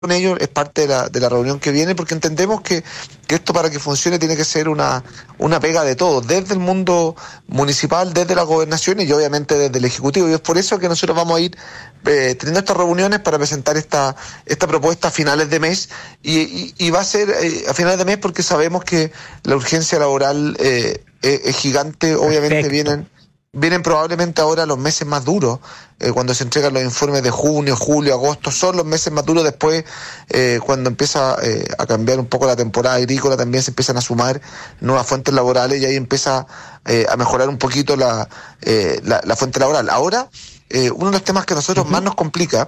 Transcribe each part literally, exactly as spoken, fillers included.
con ellos, es parte de la, de la reunión que viene, porque entendemos que, que esto para que funcione tiene que ser una, una pega de todos, desde el mundo municipal, desde las gobernaciones y obviamente desde el Ejecutivo, y es por eso que nosotros vamos a ir eh, teniendo estas reuniones para presentar esta, esta propuesta a finales de mes, y, y, y va a ser eh, a finales de mes porque sabemos que la urgencia laboral eh, es, es gigante, obviamente. Perfecto. vienen Vienen probablemente ahora los meses más duros, eh, cuando se entregan los informes de junio, julio, agosto, son los meses más duros. Después, eh, cuando empieza eh, a cambiar un poco la temporada agrícola, también se empiezan a sumar nuevas fuentes laborales y ahí empieza eh, a mejorar un poquito la, eh, la, la fuente laboral. Ahora, eh, uno de los temas que a nosotros uh-huh. más nos complica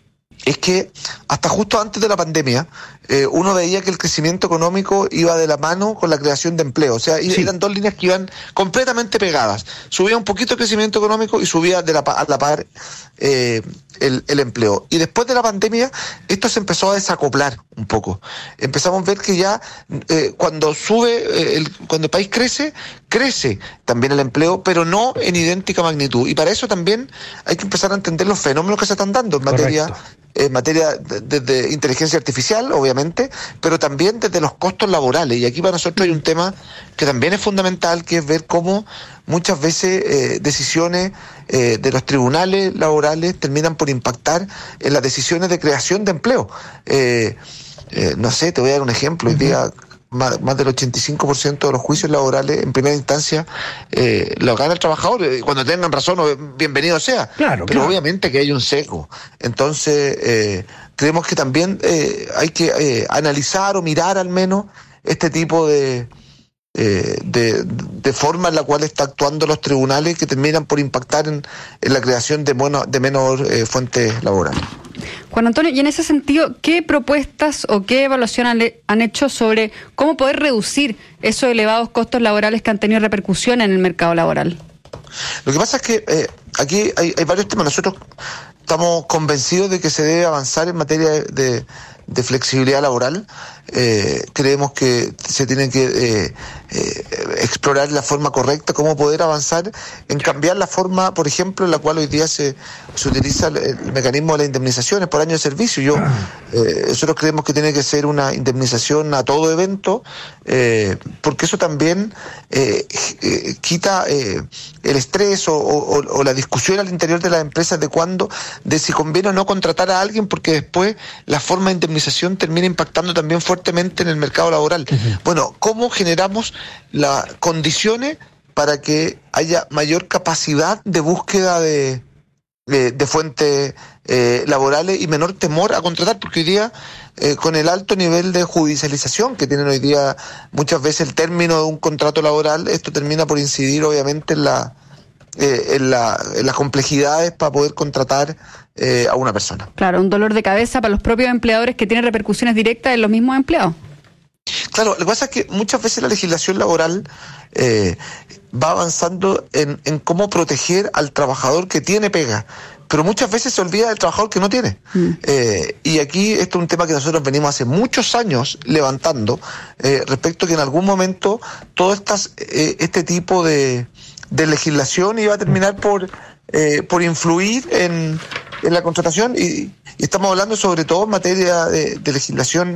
es que hasta justo antes de la pandemia eh, uno veía que el crecimiento económico iba de la mano con la creación de empleo. O sea, sí. eran dos líneas que iban completamente pegadas. Subía un poquito el crecimiento económico y subía de la, a la par eh, el, el empleo. Y después de la pandemia esto se empezó a desacoplar un poco. Empezamos a ver que ya eh, cuando sube, eh, el, cuando el país crece, crece también el empleo, pero no en idéntica magnitud. Y para eso también hay que empezar a entender los fenómenos que se están dando en materia... Correcto. En materia de, de, de inteligencia artificial, obviamente, pero también desde los costos laborales. Y aquí para nosotros hay un tema que también es fundamental, que es ver cómo muchas veces eh, decisiones eh, de los tribunales laborales terminan por impactar en las decisiones de creación de empleo. Eh, eh, no sé, te voy a dar un ejemplo. Hoy día más, más del ochenta y cinco por ciento de los juicios laborales en primera instancia eh, los gana el trabajador. Cuando tengan razón, bienvenido sea. Claro, pero claro. obviamente que hay un sesgo. Entonces, eh, creemos que también eh, hay que eh, analizar o mirar al menos este tipo de, eh, de, de forma en la cual están actuando los tribunales, que terminan por impactar en, en la creación de, bueno, de menor eh, fuentes laborales. Juan Antonio, y en ese sentido, ¿qué propuestas o qué evaluación han, han hecho sobre cómo poder reducir esos elevados costos laborales que han tenido repercusión en el mercado laboral? Lo que pasa es que eh, aquí hay, hay varios temas. Nosotros estamos convencidos de que se debe avanzar en materia de, de flexibilidad laboral. Eh, creemos que se tiene que eh, eh, explorar la forma correcta, cómo poder avanzar en cambiar la forma, por ejemplo, en la cual hoy día se, se utiliza el, el mecanismo de las indemnizaciones por año de servicio. Yo eh, nosotros creemos que tiene que ser una indemnización a todo evento, eh, porque eso también eh, eh, quita eh, el estrés o, o, o la discusión al interior de las empresas de cuándo, de si conviene o no contratar a alguien, porque después la forma de indemnización termina impactando también fuertemente en el mercado laboral. Uh-huh. Bueno, ¿cómo generamos las condiciones para que haya mayor capacidad de búsqueda de, de, de fuentes eh, laborales y menor temor a contratar? Porque hoy día, eh, con el alto nivel de judicialización que tienen hoy día muchas veces el término de un contrato laboral, esto termina por incidir obviamente en la Eh, en, la, en las complejidades para poder contratar eh, a una persona. Claro, un dolor de cabeza para los propios empleadores que tienen repercusiones directas en los mismos empleados. Claro, lo que pasa es que muchas veces la legislación laboral eh, va avanzando en, en cómo proteger al trabajador que tiene pega, pero muchas veces se olvida del trabajador que no tiene. Mm. Eh, y aquí esto es un tema que nosotros venimos hace muchos años levantando, eh, respecto a que en algún momento todo estas, eh, este tipo de de legislación iba a terminar por eh, por influir en, en la contratación y, y estamos hablando sobre todo en materia de, de legislación,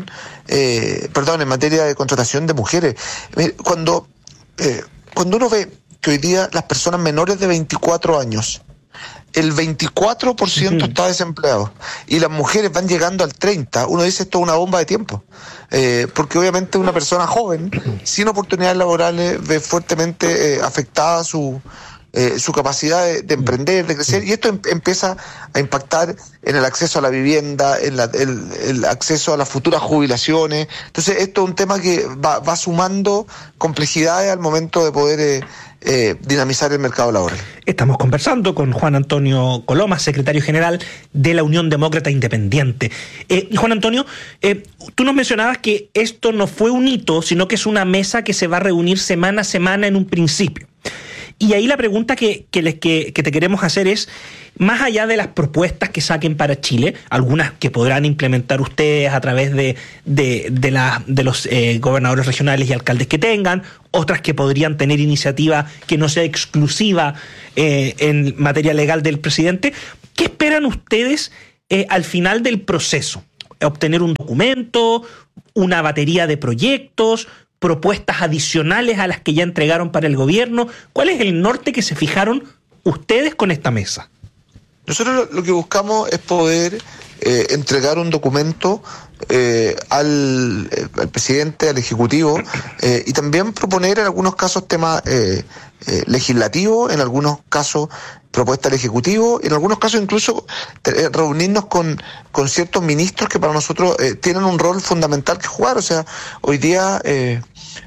eh, perdón, en materia de contratación de mujeres. Cuando, eh, cuando uno ve que hoy día las personas menores de veinticuatro años, el veinticuatro por ciento uh-huh. está desempleado y las mujeres van llegando al treinta por ciento, uno dice esto es una bomba de tiempo, eh, porque obviamente una persona joven sin oportunidades laborales ve fuertemente eh, afectada su eh, su capacidad de, de emprender, de crecer, y esto em- empieza a impactar en el acceso a la vivienda, en la, el, el acceso a las futuras jubilaciones. Entonces esto es un tema que va, va sumando complejidades al momento de poder eh, eh, dinamizar el mercado laboral. Estamos conversando con Juan Antonio Coloma, secretario general de la Unión Demócrata Independiente. Eh, Juan Antonio, eh, tú nos mencionabas que esto no fue un hito, sino que es una mesa que se va a reunir semana a semana en un principio. Y ahí la pregunta que, que, les, que, que te queremos hacer es, más allá de las propuestas que saquen para Chile, algunas que podrán implementar ustedes a través de, de, de, la, de los eh, gobernadores regionales y alcaldes que tengan, otras que podrían tener iniciativa que no sea exclusiva eh, en materia legal del presidente, ¿qué esperan ustedes eh, al final del proceso? obtener un documento, una batería de proyectos, propuestas adicionales a las que ya entregaron para el gobierno? ¿Cuál es el norte que se fijaron ustedes con esta mesa? Nosotros lo que buscamos es poder eh, entregar un documento eh, al, eh, al presidente, al Ejecutivo, eh, y también proponer en algunos casos temas eh, eh, legislativos, en algunos casos propuestas al Ejecutivo, en algunos casos incluso eh, reunirnos con, con ciertos ministros que para nosotros eh, tienen un rol fundamental que jugar. O sea, hoy día eh,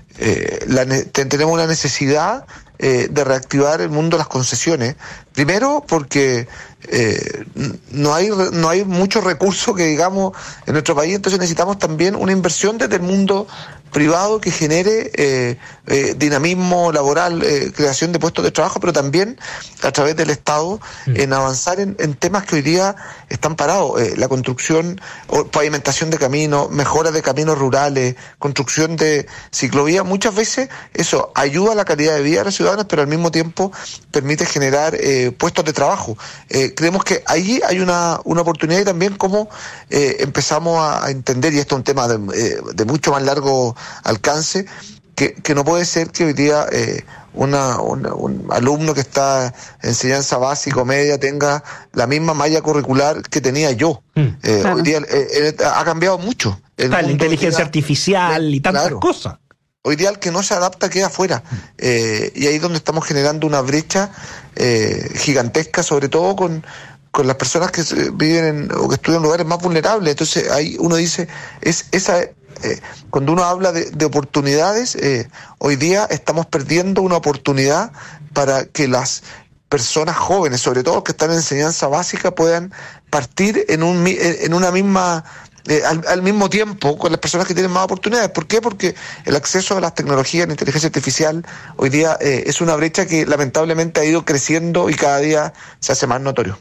eh, la, tenemos una necesidad eh, de reactivar el mundo de las concesiones. Primero porque eh, no hay no hay muchos recursos que digamos en nuestro país, entonces necesitamos también una inversión desde el mundo privado que genere eh, eh, dinamismo laboral, eh, creación de puestos de trabajo, pero también a través del Estado en avanzar en, en temas que hoy día están parados, eh, la construcción o pavimentación de caminos, mejora de caminos rurales, construcción de ciclovías. Muchas veces eso ayuda a la calidad de vida de los ciudadanos, pero al mismo tiempo permite generar eh, puestos de trabajo. Eh, creemos que ahí hay una, una oportunidad, y también cómo eh, empezamos a, a entender, y esto es un tema de, eh, de mucho más largo alcance, que, que no puede ser que hoy día eh, una, una, un alumno que está en enseñanza básica o media tenga la misma malla curricular que tenía yo. Mm, eh, claro. Hoy día eh, eh, ha cambiado mucho. El Tal, la inteligencia día, artificial y tantas claro. cosas. Hoy día el que no se adapta queda afuera, eh, y ahí es donde estamos generando una brecha eh, gigantesca, sobre todo con, con las personas que viven en, o que estudian en lugares más vulnerables. Entonces ahí uno dice, es esa eh, cuando uno habla de, de oportunidades, eh, hoy día estamos perdiendo una oportunidad para que las personas jóvenes, sobre todo que están en enseñanza básica, puedan partir en un en una misma Eh, al, al mismo tiempo con las personas que tienen más oportunidades. ¿Por qué? Porque el acceso a las tecnologías, la inteligencia artificial, hoy día eh, es una brecha que lamentablemente ha ido creciendo y cada día se hace más notorio.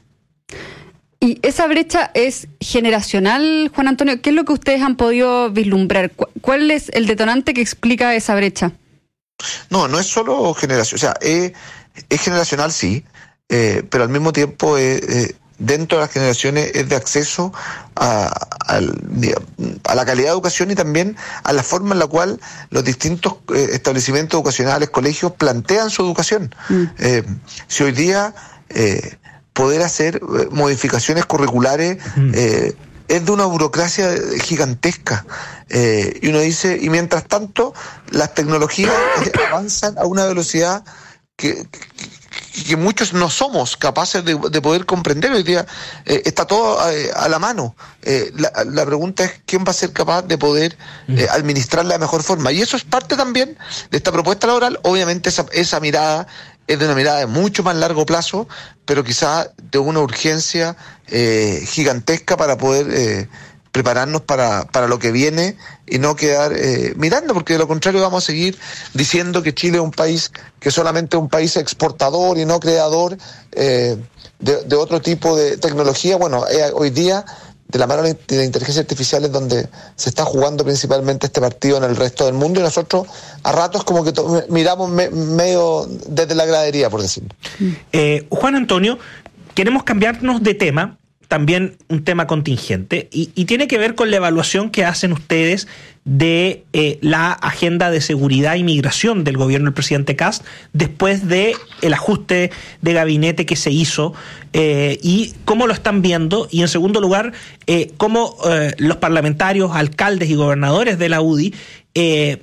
¿Y esa brecha es generacional, Juan Antonio? ¿Qué es lo que ustedes han podido vislumbrar? ¿Cuál es el detonante que explica esa brecha? No, no es solo generación, o sea, es, es generacional sí, eh, pero al mismo tiempo es... Eh, dentro de las generaciones es de acceso a, a, a la calidad de educación y también a la forma en la cual los distintos eh, establecimientos educacionales, colegios, plantean su educación. Mm. Eh, si hoy día eh, poder hacer eh, modificaciones curriculares mm. eh, es de una burocracia gigantesca, eh, y uno dice, y mientras tanto las tecnologías avanzan a una velocidad que, que que muchos no somos capaces de, de poder comprender. Hoy día eh, está todo eh, a la mano. Eh, la, la pregunta es quién va a ser capaz de poder eh, administrarla de mejor forma. Y eso es parte también de esta propuesta laboral. Obviamente esa, esa mirada es de una mirada de mucho más largo plazo, pero quizá de una urgencia eh, gigantesca para poder eh, prepararnos para, para lo que viene y no quedar eh, mirando, porque de lo contrario vamos a seguir diciendo que Chile es un país que solamente es un país exportador y no creador eh, de, de otro tipo de tecnología. Bueno, eh, hoy día de la mano de la inteligencia artificial es donde se está jugando principalmente este partido en el resto del mundo, y nosotros a ratos como que to- miramos me- medio desde la gradería, por decirlo. Eh, Juan Antonio, queremos cambiarnos de tema, también un tema contingente, y, y tiene que ver con la evaluación que hacen ustedes de eh, la agenda de seguridad y migración del gobierno del presidente Kast después de el ajuste de gabinete que se hizo, eh, y cómo lo están viendo, y en segundo lugar, eh, cómo eh, los parlamentarios, alcaldes y gobernadores de la U D I eh,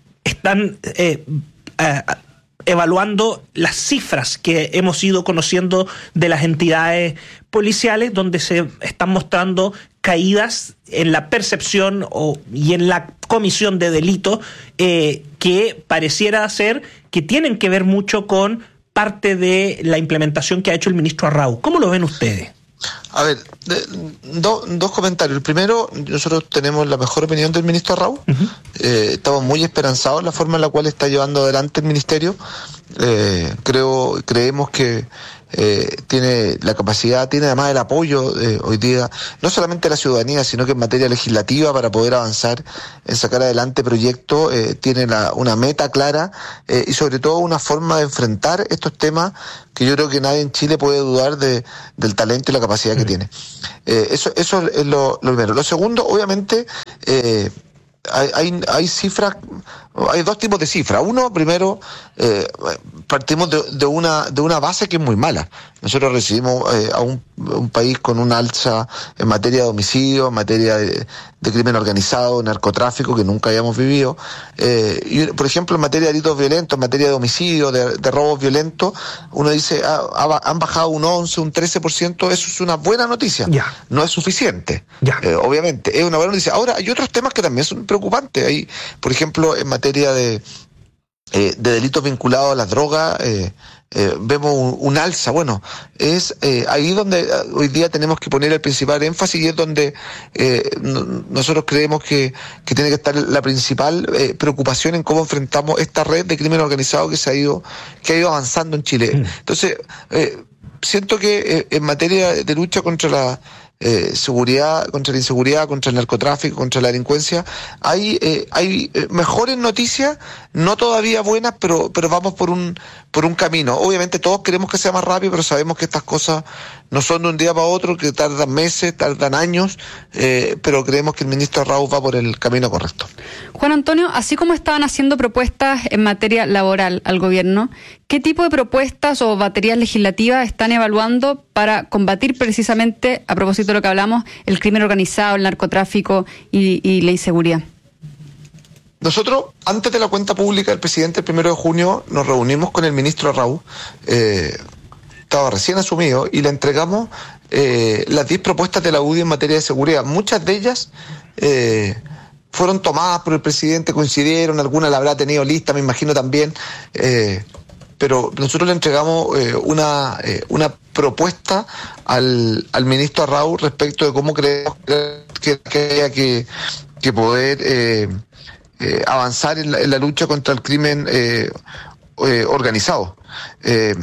están eh, eh, evaluando las cifras que hemos ido conociendo de las entidades policiales, donde se están mostrando caídas en la percepción o, y en la comisión de delitos eh, que pareciera ser que tienen que ver mucho con parte de la implementación que ha hecho el ministro Arrau. ¿Cómo lo ven ustedes? A ver, de, do, dos comentarios. El primero, nosotros tenemos la mejor opinión del ministro Arrau. Uh-huh. Eh, estamos muy esperanzados en la forma en la cual está llevando adelante el ministerio. Eh, creo, creemos que eh, tiene la capacidad, tiene además el apoyo eh, hoy día, no solamente de la ciudadanía, sino que en materia legislativa para poder avanzar en sacar adelante proyectos, eh, tiene la, una meta clara eh, y sobre todo una forma de enfrentar estos temas que yo creo que nadie en Chile puede dudar de, del talento y la capacidad que tiene. Eh, eso, eso es lo, lo primero. Lo segundo, obviamente, eh, Hay, hay, hay cifras, hay dos tipos de cifras. Uno, primero, eh, partimos de, de una de una base que es muy mala. Nosotros recibimos eh, a un, un país con una alza en materia de homicidio, en materia de, de crimen organizado, narcotráfico, que nunca habíamos vivido. Eh, y, por ejemplo, en materia de delitos violentos, en materia de homicidio, de, de robos violentos, uno dice, ah, ha, han bajado un once, un trece por ciento, eso es una buena noticia. Ya. No es suficiente, Ya. Eh, obviamente, es una buena noticia. Ahora, hay otros temas que también son preocupante. Hay, por ejemplo, en materia de, eh, de delitos vinculados a las drogas, eh, eh, vemos un, un alza. Bueno, es eh, ahí donde hoy día tenemos que poner el principal énfasis y es donde eh, no, nosotros creemos que, que tiene que estar la principal eh, preocupación en cómo enfrentamos esta red de crimen organizado que se ha ido, que ha ido avanzando en Chile. Mm. Entonces, eh, siento que eh, en materia de lucha contra la Eh, seguridad, contra la inseguridad, contra el narcotráfico, contra la delincuencia, hay eh, hay eh, mejores noticias, no todavía buenas, pero pero vamos por un por un camino. Obviamente todos queremos que sea más rápido, pero sabemos que estas cosas no son de un día para otro, que tardan meses, tardan años, eh, pero creemos que el ministro Raúl va por el camino correcto. Juan Antonio, así como estaban haciendo propuestas en materia laboral al gobierno, ¿qué tipo de propuestas o baterías legislativas están evaluando para combatir precisamente, a propósito de lo que hablamos, el crimen organizado, el narcotráfico y, y la inseguridad? Nosotros, antes de la cuenta pública del presidente, el primero de junio, nos reunimos con el ministro Raúl, eh, estaba recién asumido, y le entregamos eh, las diez propuestas de la U D I en materia de seguridad. Muchas de ellas eh, fueron tomadas por el presidente, coincidieron, algunas la habrá tenido lista, me imagino también, eh, pero nosotros le entregamos eh, una eh, una propuesta al, al ministro Raúl respecto de cómo creemos que, que haya que, que poder eh, eh, avanzar en la, en la lucha contra el crimen eh, eh, organizado. Eh,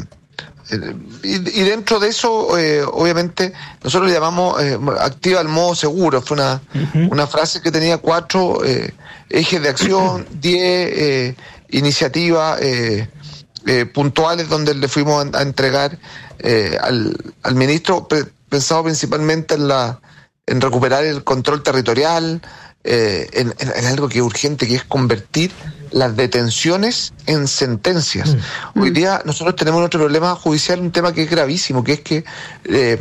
Y, y dentro de eso, eh, obviamente, nosotros le llamamos eh, activa el modo seguro. Fue una, uh-huh. una frase que tenía cuatro eh, ejes de acción, diez eh, iniciativas eh, eh, puntuales donde le fuimos a, a entregar eh, al, al ministro, pre, pensado principalmente en, la, en recuperar el control territorial, eh, en, en, en algo que es urgente, que es convertir las detenciones en sentencias. Mm. Hoy día nosotros tenemos otro problema judicial, un tema que es gravísimo, que es que eh,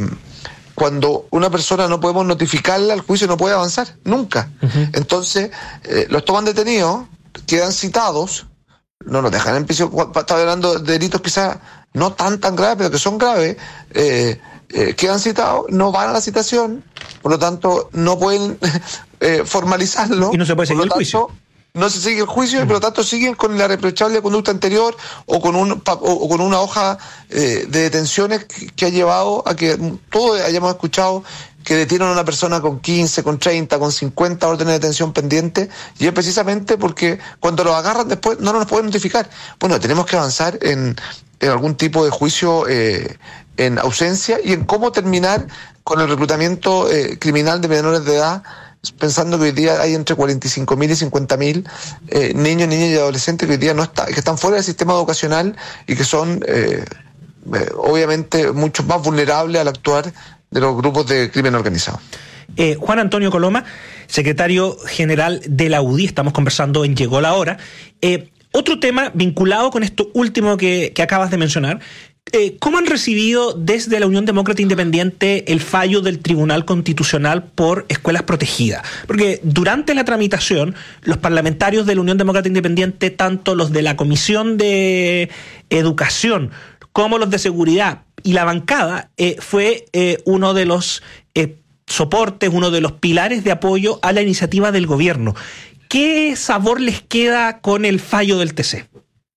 cuando una persona no podemos notificarla, el juicio no puede avanzar, nunca. Uh-huh. Entonces, eh, los toman detenidos, quedan citados, no los dejan en prisión, estaba hablando de delitos quizás no tan tan graves, pero que son graves, eh, eh, quedan citados, no van a la citación, por lo tanto no pueden eh, formalizarlo. Y no se puede seguir el juicio. No se sigue el juicio y por lo tanto siguen con la reprochable conducta anterior o con un o con una hoja eh, de detenciones que, que ha llevado a que todos hayamos escuchado que detienen a una persona con quince, con treinta, con cincuenta órdenes de detención pendientes, y es precisamente porque cuando los agarran después no nos pueden notificar. Bueno, tenemos que avanzar en, en algún tipo de juicio eh, en ausencia y en cómo terminar con el reclutamiento eh, criminal de menores de edad, pensando que hoy día hay entre cuarenta y cinco mil y cincuenta mil eh, niños, niñas y adolescentes que hoy día no está, que están fuera del sistema educacional y que son eh, eh, obviamente mucho más vulnerables al actuar de los grupos de crimen organizado. Eh, Juan Antonio Coloma, secretario general de la U D I, estamos conversando en Llegó la Hora. Eh, otro tema vinculado con esto último que, que acabas de mencionar. Eh, ¿Cómo han recibido desde la Unión Demócrata Independiente el fallo del Tribunal Constitucional por escuelas protegidas? Porque durante la tramitación, los parlamentarios de la Unión Demócrata Independiente, tanto los de la Comisión de Educación como los de Seguridad y la bancada, eh, fue eh, uno de los eh, soportes, uno de los pilares de apoyo a la iniciativa del gobierno. ¿Qué sabor les queda con el fallo del T C?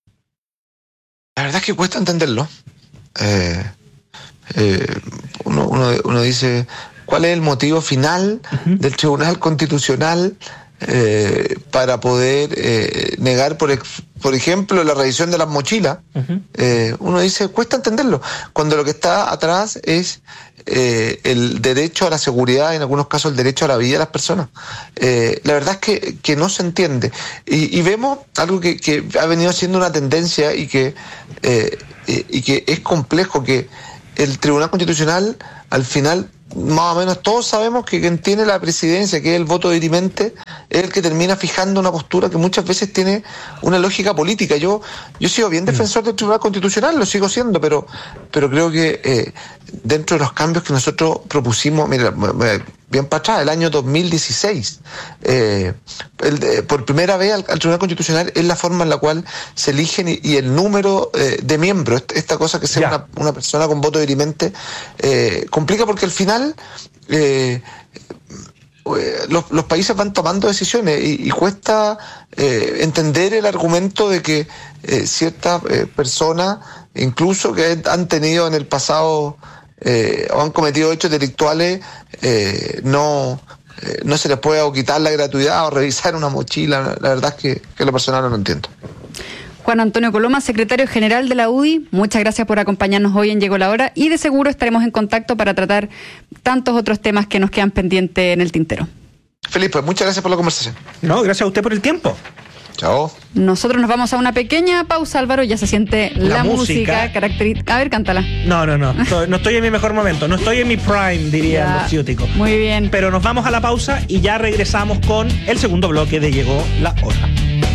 La verdad es que cuesta entenderlo. Eh, eh, uno, uno, uno dice, ¿cuál es el motivo final uh-huh. del Tribunal Constitucional eh, para poder eh, negar, por, ex, por ejemplo, la revisión de las mochilas. Uh-huh. Eh, uno dice, cuesta entenderlo, cuando lo que está atrás es eh, el derecho a la seguridad, en algunos casos el derecho a la vida de las personas. Eh, la verdad es que, que no se entiende. Y, y vemos algo que, que ha venido siendo una tendencia y que, eh, y que es complejo, que el Tribunal Constitucional, al final, más o menos todos sabemos que quien tiene la presidencia, que es el voto dirimente, es el que termina fijando una postura que muchas veces tiene una lógica política. Yo yo sigo bien defensor del Tribunal Constitucional, lo sigo siendo, pero pero creo que eh, dentro de los cambios que nosotros propusimos, mira, bien para atrás, el año dos mil dieciséis, eh, el de, por primera vez al, al Tribunal Constitucional es la forma en la cual se eligen y, y el número eh, de miembros, esta cosa que sea una, una persona con voto dirimente, eh, complica porque al final Eh, los, los países van tomando decisiones y, y cuesta eh, entender el argumento de que eh, ciertas eh, personas, incluso que han tenido en el pasado eh, o han cometido hechos delictuales, eh, no eh, no se les puede o quitar la gratuidad o revisar una mochila. La verdad es que, que lo personal no lo entiendo. Juan Antonio Coloma, secretario general de la U D I, muchas gracias por acompañarnos hoy en Llegó la Hora y de seguro estaremos en contacto para tratar tantos otros temas que nos quedan pendientes en el tintero. Felipe, muchas gracias por la conversación. No, gracias a usted por el tiempo. Chao. Nosotros nos vamos a una pequeña pausa, Álvaro, ya se siente la, la música, música característica. A ver, cántala. No, no, no, estoy, no estoy en mi mejor momento, no estoy en mi prime, dirían ya, los ciúticos. Muy bien. Pero nos vamos a la pausa y ya regresamos con el segundo bloque de Llegó la Hora.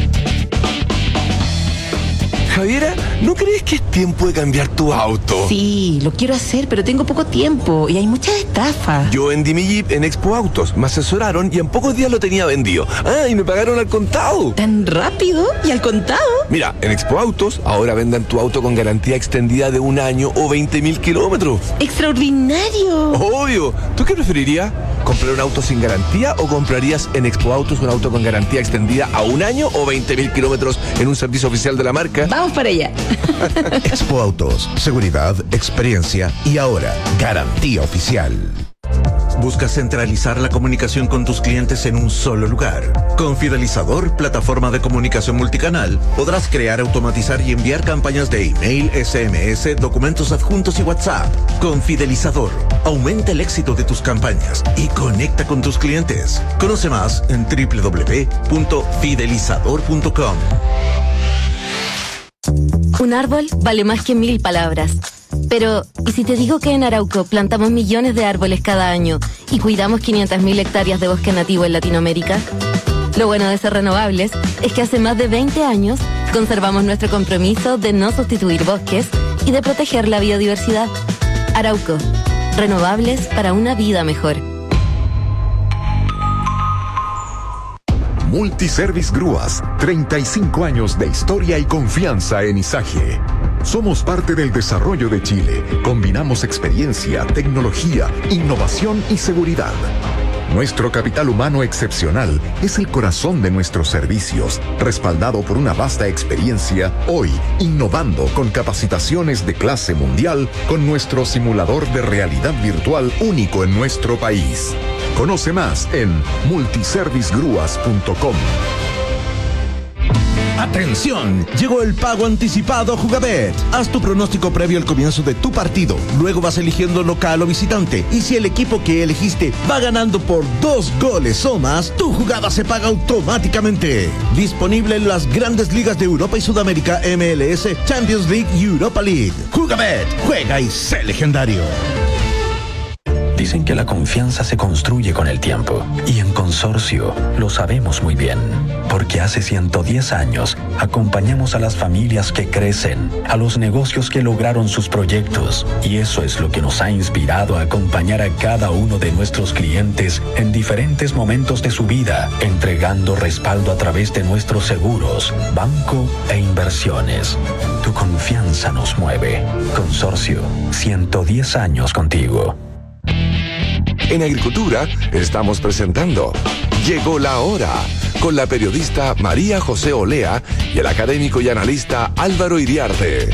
Javiera, ¿no crees que es tiempo de cambiar tu auto? Sí, lo quiero hacer, pero tengo poco tiempo y hay muchas estafas. Yo vendí mi Jeep en Expo Autos, me asesoraron y en pocos días lo tenía vendido. Ah, y me pagaron al contado. ¿Tan rápido? ¿Y al contado? Mira, en Expo Autos ahora vendan tu auto con garantía extendida de un año o veinte mil kilómetros. ¡Extraordinario! Obvio. ¿Tú qué preferirías? ¿Comprar un auto sin garantía o comprarías en Expo Autos un auto con garantía extendida a un año o veinte mil kilómetros en un servicio oficial de la marca? Vamos para allá. Expo Autos, seguridad, experiencia y ahora garantía oficial. ¿Buscas centralizar la comunicación con tus clientes en un solo lugar? Con Fidelizador, plataforma de comunicación multicanal, podrás crear, automatizar y enviar campañas de email, S M S, documentos adjuntos y WhatsApp. Con Fidelizador, aumenta el éxito de tus campañas y conecta con tus clientes. Conoce más en doble u doble u doble u punto fidelizador punto com. Un árbol vale más que mil palabras. Pero, ¿y si te digo que en Arauco plantamos millones de árboles cada año y cuidamos quinientas mil hectáreas de bosque nativo en Latinoamérica? Lo bueno de ser renovables es que hace más de veinte años conservamos nuestro compromiso de no sustituir bosques y de proteger la biodiversidad. Arauco, renovables para una vida mejor. Multiservice Grúas, treinta y cinco años de historia y confianza en Izaje. Somos parte del desarrollo de Chile. Combinamos experiencia, tecnología, innovación y seguridad. Nuestro capital humano excepcional es el corazón de nuestros servicios, respaldado por una vasta experiencia, hoy innovando con capacitaciones de clase mundial con nuestro simulador de realidad virtual único en nuestro país. Conoce más en multiservice grúas punto com. ¡Atención! Llegó el pago anticipado Jugabet. Haz tu pronóstico previo al comienzo de tu partido. Luego vas eligiendo local o visitante. Y si el equipo que elegiste va ganando por dos goles o más, tu jugada se paga automáticamente. Disponible en las grandes ligas de Europa y Sudamérica, M L S, Champions League y Europa League. Jugabet. Juega y sé legendario. Dicen que la confianza se construye con el tiempo. Y en Consorcio lo sabemos muy bien. Porque hace ciento diez años acompañamos a las familias que crecen, a los negocios que lograron sus proyectos. Y eso es lo que nos ha inspirado a acompañar a cada uno de nuestros clientes en diferentes momentos de su vida, entregando respaldo a través de nuestros seguros, banco e inversiones. Tu confianza nos mueve. Consorcio, ciento diez años contigo. En Agricultura estamos presentando Llegó la Hora con la periodista María José Olea y el académico y analista Álvaro Iriarte.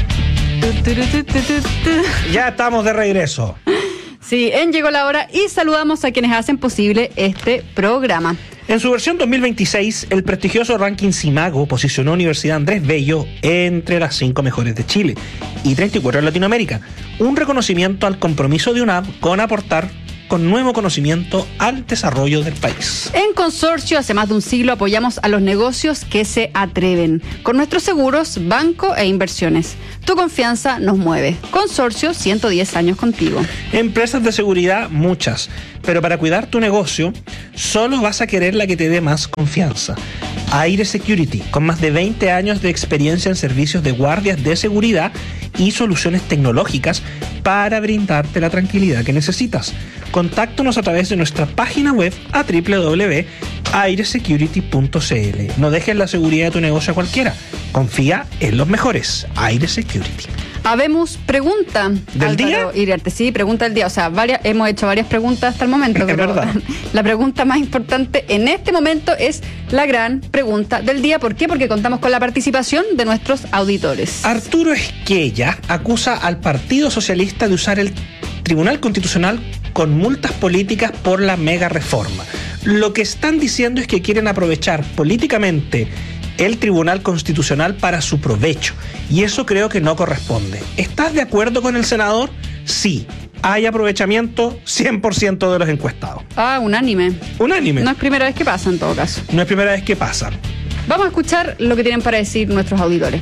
Ya estamos de regreso. Sí, en Llegó la Hora y saludamos a quienes hacen posible este programa. En su versión dos mil veintiséis, el prestigioso ranking Simago posicionó a Universidad Andrés Bello entre las cinco mejores de Chile y treinta y cuatro de Latinoamérica. Un reconocimiento al compromiso de UNAV con aportar con nuevo conocimiento al desarrollo del país. En Consorcio, hace más de un siglo apoyamos a los negocios que se atreven, con nuestros seguros, banco e inversiones. Tu confianza nos mueve. Consorcio, ciento diez años contigo. Empresas de seguridad, muchas, pero para cuidar tu negocio, solo vas a querer la que te dé más confianza. Aire Security, con más de veinte años de experiencia en servicios de guardias de seguridad y soluciones tecnológicas para brindarte la tranquilidad que necesitas. Contáctanos a través de nuestra página web a doble u doble u doble u punto aire security punto c l. No dejes la seguridad de tu negocio a cualquiera. Confía en los mejores. Aire Security. Habemos pregunta del Álvaro día. Iriarte, sí, pregunta del día. O sea, varias, hemos hecho varias preguntas hasta el momento, Es pero verdad. la pregunta más importante en este momento es la gran pregunta del día. ¿Por qué? Porque contamos con la participación de nuestros auditores. Arturo Esquella acusa al Partido Socialista de usar el Tribunal Constitucional con multas políticas por la mega reforma. Lo que están diciendo es que quieren aprovechar políticamente el Tribunal Constitucional para su provecho, y eso creo que no corresponde. ¿Estás de acuerdo con el senador? Sí. ¿Hay aprovechamiento? cien por ciento de los encuestados. Ah, unánime. Unánime. No es primera vez que pasa, en todo caso. No es primera vez que pasa. Vamos a escuchar lo que tienen para decir nuestros auditores.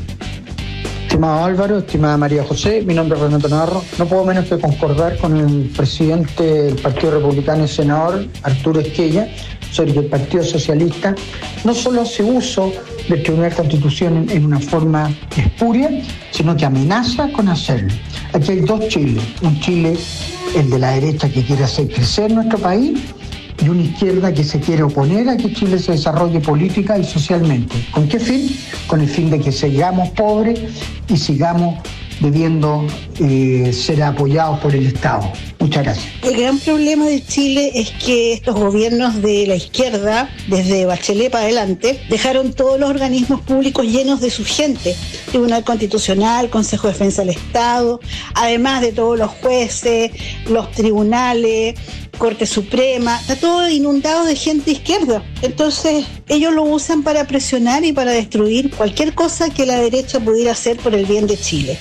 Estimado Álvaro, estimada María José, mi nombre es Renato Navarro. No puedo menos que concordar con el presidente del Partido Republicano y senador, Arturo Esquella, sobre que el Partido Socialista no solo hace uso del Tribunal Constitucional en una forma espuria, sino que amenaza con hacerlo. Aquí hay dos Chiles, un Chile, el de la derecha, que quiere hacer crecer nuestro país, y una izquierda que se quiere oponer a que Chile se desarrolle política y socialmente. ¿Con qué fin? Con el fin de que sigamos pobres y sigamos debiendo eh, ser apoyados por el Estado. Muchas gracias. El gran problema de Chile es que estos gobiernos de la izquierda, desde Bachelet para adelante, dejaron todos los organismos públicos llenos de su gente. Tribunal Constitucional, Consejo de Defensa del Estado, además de todos los jueces, los tribunales, Corte Suprema, está todo inundado de gente izquierda. Entonces ellos lo usan para presionar y para destruir cualquier cosa que la derecha pudiera hacer por el bien de Chile.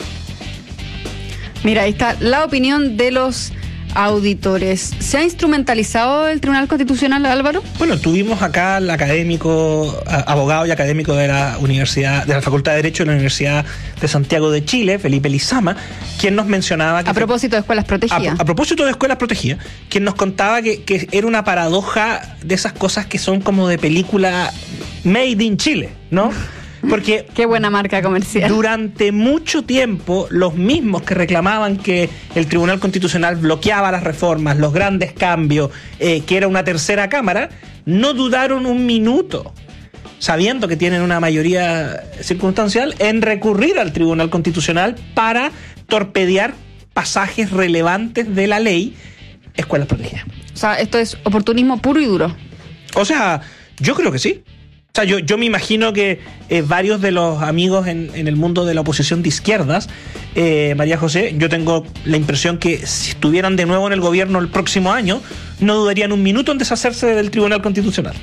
Mira, ahí está la opinión de los auditores. ¿Se ha instrumentalizado el Tribunal Constitucional, Álvaro? Bueno, tuvimos acá al académico, abogado y académico de la Universidad, de la Facultad de Derecho de la Universidad de Santiago de Chile, Felipe Lizama, quien nos mencionaba que... A propósito de escuelas protegidas. A, a propósito de escuelas protegidas, quien nos contaba que, que era una paradoja de esas cosas que son como de película made in Chile, ¿no? Porque qué buena marca comercial. Durante mucho tiempo, los mismos que reclamaban que el Tribunal Constitucional bloqueaba las reformas, los grandes cambios, eh, que era una tercera cámara, no dudaron un minuto, sabiendo que tienen una mayoría circunstancial, en recurrir al Tribunal Constitucional para torpedear pasajes relevantes de la ley escuelas protegidas. O sea, esto es oportunismo puro y duro. O sea, yo creo que sí. O sea, yo, yo me imagino que eh, varios de los amigos en, en el mundo de la oposición de izquierdas, eh, María José, yo tengo la impresión que si estuvieran de nuevo en el gobierno el próximo año, no dudarían un minuto en deshacerse del Tribunal Constitucional.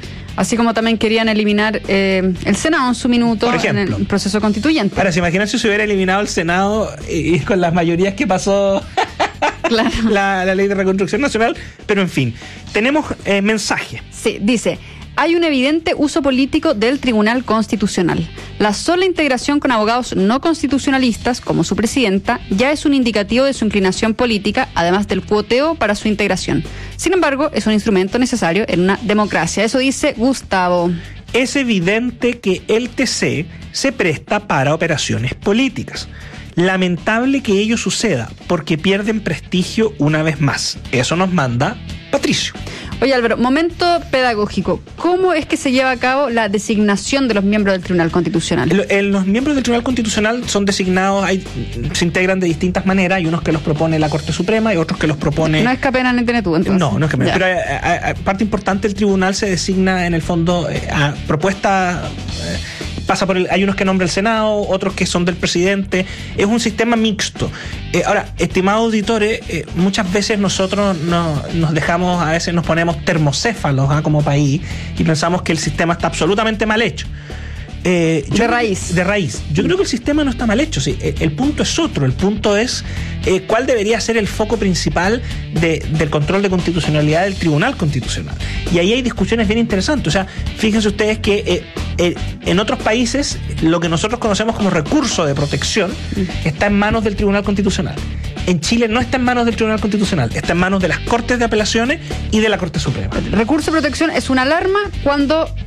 Así como también querían eliminar eh, el Senado en su minuto en el proceso constituyente. Ahora, ¿se imaginan si se hubiera eliminado el Senado y, y con las mayorías que pasó claro. la, la Ley de Reconstrucción Nacional? Pero en fin, tenemos eh, mensaje. Sí, dice... Hay un evidente uso político del Tribunal Constitucional. La sola integración con abogados no constitucionalistas, como su presidenta, ya es un indicativo de su inclinación política, además del cuoteo para su integración. Sin embargo, es un instrumento necesario en una democracia. Eso dice Gustavo. Es evidente que el T C se presta para operaciones políticas. Lamentable que ello suceda, porque pierden prestigio una vez más. Eso nos manda Patricio. Oye, Álvaro, momento pedagógico. ¿Cómo es que se lleva a cabo la designación de los miembros del Tribunal Constitucional? El, el, los miembros del Tribunal Constitucional son designados, hay, se integran de distintas maneras. Hay unos que los propone la Corte Suprema y otros que los propone... No es Capena ni Tenetú, entonces. No, no es Capena. Pero a, a, a, parte importante, el tribunal se designa en el fondo eh, a propuesta... Eh, pasa por el, hay unos que nombra el Senado, otros que son del presidente. Es un sistema mixto. Eh, ahora, estimados auditores, eh, muchas veces nosotros no, nos dejamos, a veces nos ponemos termocéfalos ¿eh? como país y pensamos que el sistema está absolutamente mal hecho. Eh, yo de raíz. De raíz. Yo creo que el sistema no está mal hecho. Sí. El punto es otro. El punto es eh, cuál debería ser el foco principal de, del control de constitucionalidad del Tribunal Constitucional. Y ahí hay discusiones bien interesantes. O sea, fíjense ustedes que eh, eh, en otros países lo que nosotros conocemos como recurso de protección está en manos del Tribunal Constitucional. En Chile no está en manos del Tribunal Constitucional, está en manos de las Cortes de Apelaciones y de la Corte Suprema. Recurso de protección es una alarma cuando